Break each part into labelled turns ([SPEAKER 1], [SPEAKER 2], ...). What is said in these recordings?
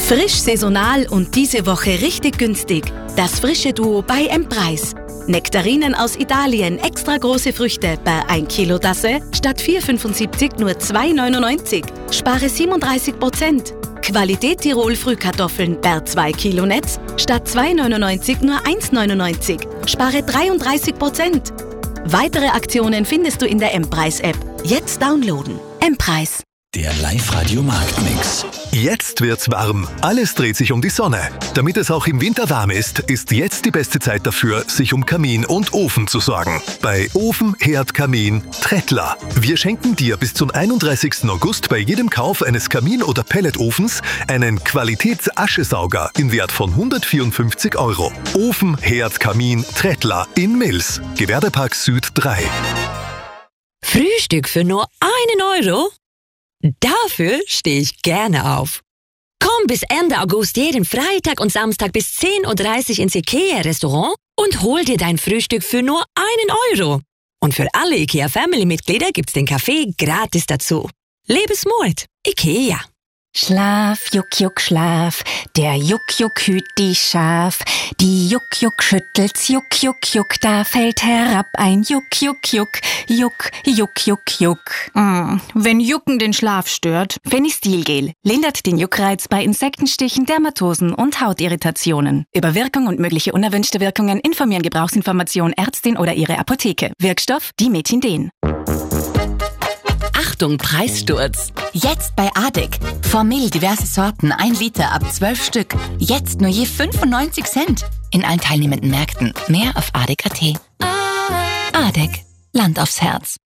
[SPEAKER 1] Frisch, saisonal und diese Woche richtig günstig. Das frische Duo bei M-Preis. Nektarinen aus Italien, extra große Früchte bei 1 Kilo Tasse statt 4,75 nur 2,99. Spare 37%. Qualität Tirol Frühkartoffeln per 2 Kilo Netz statt 2,99 nur 1,99. Spare 33%. Weitere Aktionen findest du in der M-Preis-App. Jetzt downloaden. M-Preis.
[SPEAKER 2] Der Live-Radio-Marktmix.
[SPEAKER 3] Jetzt wird's warm. Alles dreht sich um die Sonne. Damit es auch im Winter warm ist jetzt die beste Zeit dafür, sich um Kamin und Ofen zu sorgen. Bei Ofen, Herd, Kamin Trettler. Wir schenken dir bis zum 31. August bei jedem Kauf eines Kamin- oder Pelletofens einen Qualitätsaschesauger im Wert von 154 €. Ofen, Herd, Kamin Trettler in Mills. Gewerbepark Süd 3.
[SPEAKER 4] Frühstück für nur 1 €? Dafür stehe ich gerne auf. Komm bis Ende August jeden Freitag und Samstag bis 10:30 Uhr ins IKEA-Restaurant und hol dir dein Frühstück für nur 1 €. Und für alle IKEA-Family-Mitglieder gibt's den Kaffee gratis dazu. Lebensmut, IKEA.
[SPEAKER 5] Schlaf, Juck, Juck, Schlaf, der Juck, Juck hüt die Schaf. Die Juck, Juck schüttelt's, Juck, Juck, Juck, da fällt herab ein Juck, Juck, Juck, Juck, Juck, Juck, Juck.
[SPEAKER 6] Wenn Jucken den Schlaf stört.
[SPEAKER 5] Fenistilgel lindert den Juckreiz bei Insektenstichen, Dermatosen und Hautirritationen. Über Wirkung und mögliche unerwünschte Wirkungen informieren Gebrauchsinformation Ärztin oder ihre Apotheke. Wirkstoff Dimetindin.
[SPEAKER 7] Achtung, Preissturz! Jetzt bei ADEC. Formel diverse Sorten, 1 Liter ab 12 Stück. Jetzt nur je 95 Cent. In allen teilnehmenden Märkten. Mehr auf adec.at. ADEC. Land aufs Herz.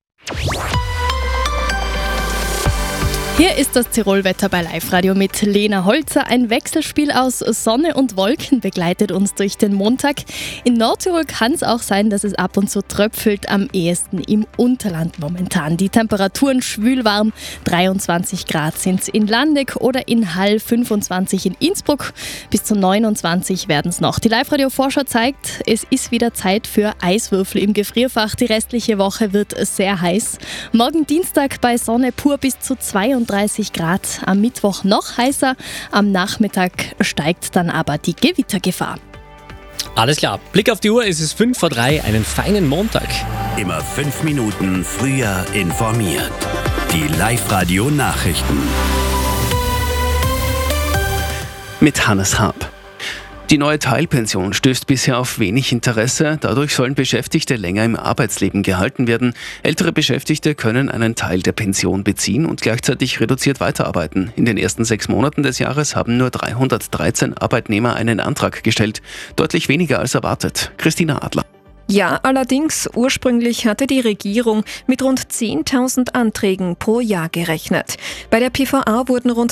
[SPEAKER 8] Hier ist das Tirolwetter bei Live-Radio mit Lena Holzer. Ein Wechselspiel aus Sonne und Wolken begleitet uns durch den Montag. In Nordtirol kann es auch sein, dass es ab und zu tröpfelt, am ehesten im Unterland momentan. Die Temperaturen schwülwarm, 23 Grad sind es in Landeck oder in Hall, 25 in Innsbruck, bis zu 29 werden es noch. Die Live-Radio-Vorschau zeigt, es ist wieder Zeit für Eiswürfel im Gefrierfach. Die restliche Woche wird sehr heiß. Morgen Dienstag bei Sonne pur bis zu 32 Grad, am Mittwoch noch heißer, am Nachmittag steigt dann aber die Gewittergefahr.
[SPEAKER 9] Alles klar, Blick auf die Uhr, es ist 2:05, einen feinen Montag.
[SPEAKER 2] Immer 5 Minuten früher informiert. Die Live-Radio-Nachrichten.
[SPEAKER 10] Mit Hannes Haab. Die neue Teilpension stößt bisher auf wenig Interesse. Dadurch sollen Beschäftigte länger im Arbeitsleben gehalten werden. Ältere Beschäftigte können einen Teil der Pension beziehen und gleichzeitig reduziert weiterarbeiten. In den ersten 6 Monaten des Jahres haben nur 313 Arbeitnehmer einen Antrag gestellt. Deutlich weniger als erwartet. Christina Adler.
[SPEAKER 11] Ja, allerdings, ursprünglich hatte die Regierung mit rund 10.000 Anträgen pro Jahr gerechnet. Bei der PVA wurden rund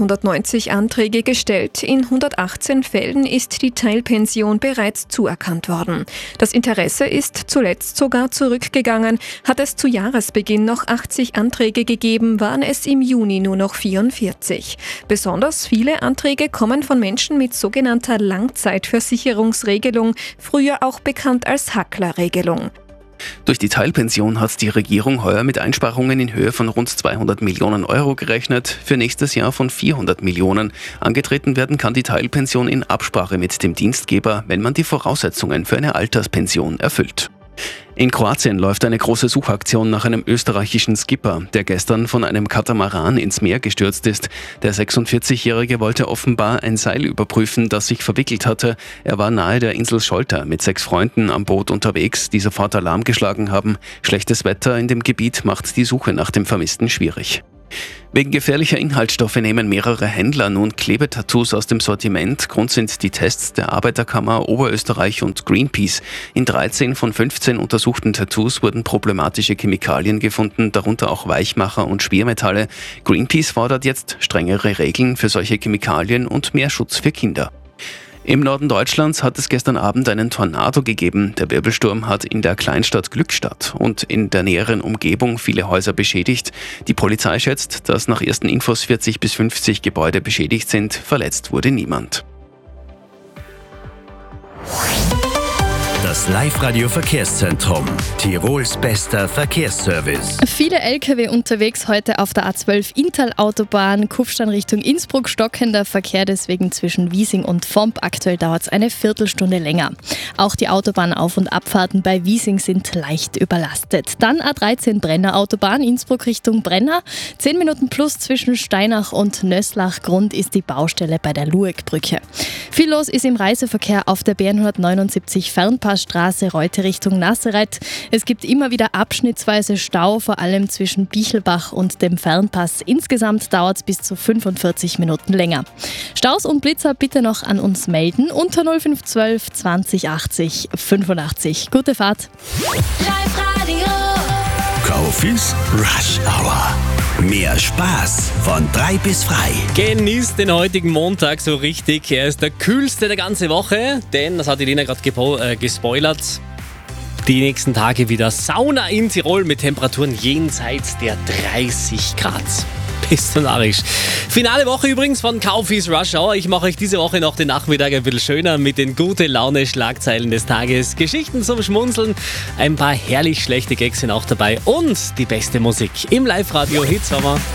[SPEAKER 11] 290 Anträge gestellt. In 118 Fällen ist die Teilpension bereits zuerkannt worden. Das Interesse ist zuletzt sogar zurückgegangen. Hat es zu Jahresbeginn noch 80 Anträge gegeben, waren es im Juni nur noch 44. Besonders viele Anträge kommen von Menschen mit sogenannter Langzeitversicherungsregelung, früher auch bekannt als Hackler-Regelung.
[SPEAKER 10] Durch die Teilpension hat die Regierung heuer mit Einsparungen in Höhe von rund 200 Millionen € gerechnet, für nächstes Jahr von 400 Millionen. Angetreten werden kann die Teilpension in Absprache mit dem Dienstgeber, wenn man die Voraussetzungen für eine Alterspension erfüllt. In Kroatien läuft eine große Suchaktion nach einem österreichischen Skipper, der gestern von einem Katamaran ins Meer gestürzt ist. Der 46-Jährige wollte offenbar ein Seil überprüfen, das sich verwickelt hatte. Er war nahe der Insel Scholta mit 6 Freunden am Boot unterwegs, die sofort Alarm geschlagen haben. Schlechtes Wetter in dem Gebiet macht die Suche nach dem Vermissten schwierig. Wegen gefährlicher Inhaltsstoffe nehmen mehrere Händler nun Klebetattoos aus dem Sortiment. Grund sind die Tests der Arbeiterkammer Oberösterreich und Greenpeace. In 13 von 15 untersuchten Tattoos wurden problematische Chemikalien gefunden, darunter auch Weichmacher und Schwermetalle. Greenpeace fordert jetzt strengere Regeln für solche Chemikalien und mehr Schutz für Kinder. Im Norden Deutschlands hat es gestern Abend einen Tornado gegeben. Der Wirbelsturm hat in der Kleinstadt Glückstadt und in der näheren Umgebung viele Häuser beschädigt. Die Polizei schätzt, dass nach ersten Infos 40 bis 50 Gebäude beschädigt sind. Verletzt wurde niemand.
[SPEAKER 2] Das Das Live-Radio Verkehrszentrum. Tirols bester Verkehrsservice.
[SPEAKER 8] Viele Lkw unterwegs heute auf der A12 Inntal-Autobahn, Kufstein Richtung Innsbruck, stockender Verkehr deswegen zwischen Wiesing und Vomp. Aktuell dauert es eine Viertelstunde länger. Auch die Autobahnauf- und Abfahrten bei Wiesing sind leicht überlastet. Dann A13 Brenner Autobahn, Innsbruck Richtung Brenner. 10 Minuten plus zwischen Steinach und Nöslach. Grund ist die Baustelle bei der Luegbrücke. Viel los ist im Reiseverkehr auf der B179 Fernpassstraße Reute Richtung Nassereit. Es gibt immer wieder abschnittsweise Stau, vor allem zwischen Bichelbach und dem Fernpass. Insgesamt dauert es bis zu 45 Minuten länger. Staus und Blitzer bitte noch an uns melden unter 0512 20 80 85. Gute Fahrt.
[SPEAKER 2] Live-Radio. Kofis Rush Hour. Mehr Spaß von 3 bis frei.
[SPEAKER 9] Genießt den heutigen Montag so richtig. Er ist der kühlste der ganzen Woche, denn, das hat die Lena gerade gespoilert, die nächsten Tage wieder Sauna in Tirol mit Temperaturen jenseits der 30 Grad. Bist du narrisch. Finale Woche übrigens von Kaufis Rush Hour. Ich mache euch diese Woche noch den Nachmittag ein bisschen schöner mit den Gute-Laune-Schlagzeilen des Tages. Geschichten zum Schmunzeln, ein paar herrlich schlechte Gags sind auch dabei und die beste Musik im Live-Radio Hitsommer.